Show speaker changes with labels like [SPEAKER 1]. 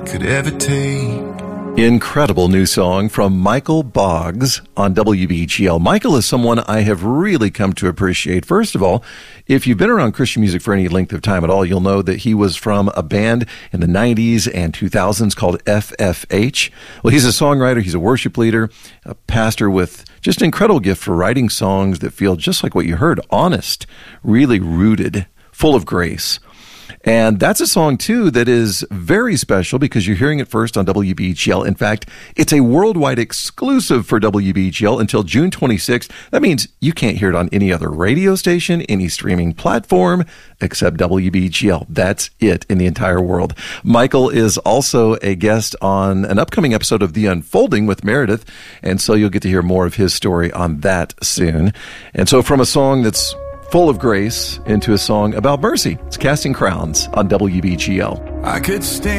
[SPEAKER 1] could ever take.
[SPEAKER 2] Incredible new song from Michael Boggs on WBGL. Michael is someone I have really come to appreciate. First of all, if you've been around Christian music for any length of time at all, you'll know that he was from a band in the 90s and 2000s called FFH. Well, he's a songwriter, he's a worship leader, a pastor with just an incredible gift for writing songs that feel just like what you heard, honest, really rooted, full of grace. And that's a song, too, that is very special because you're hearing it first on WBGL. In fact, it's a worldwide exclusive for WBGL until June 26th. That means you can't hear it on any other radio station, any streaming platform, except WBGL. That's it in the entire world. Michael is also a guest on an upcoming episode of The Unfolding with Meredith, and so you'll get to hear more of his story on that soon. And so from a song that's full of grace into a song about mercy. It's Casting Crowns on WBGL.
[SPEAKER 1] I could stand